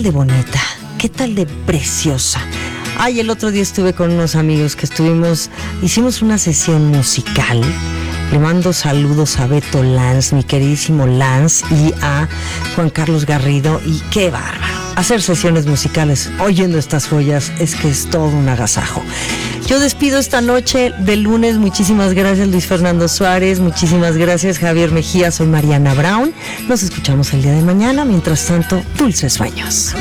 tal de bonita? ¿Qué tal de preciosa? Ay, el otro día estuve con unos amigos que hicimos una sesión musical. Le mando saludos a Beto Lanz, mi queridísimo Lanz, y a Juan Carlos Garrido. Y qué bárbaro. Hacer sesiones musicales oyendo estas joyas es que es todo un agasajo. Yo despido esta noche de lunes. Muchísimas gracias, Luis Fernando Suárez. Muchísimas gracias, Javier Mejía. Soy Mariana Brown. Nos escuchamos el día de mañana. Mientras tanto, dulces sueños.